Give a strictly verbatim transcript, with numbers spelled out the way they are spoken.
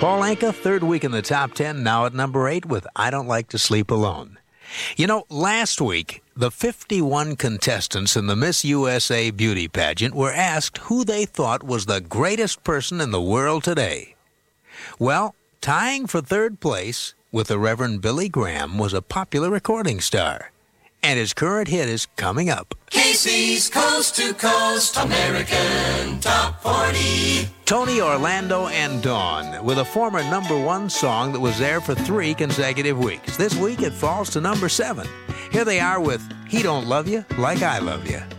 Paul Anka, third week in the top ten, now at number eight with I Don't Like to Sleep Alone. You know, last week, the fifty-one contestants in the Miss U S A beauty pageant were asked who they thought was the greatest person in the world today. Well, tying for third place with the Reverend Billy Graham was a popular recording star. And his current hit is coming up. Casey's Coast to Coast American Top forty. Tony Orlando and Dawn with a former number one song that was there for three consecutive weeks. This week it falls to number seven. Here they are with He Don't Love You Like I Love You.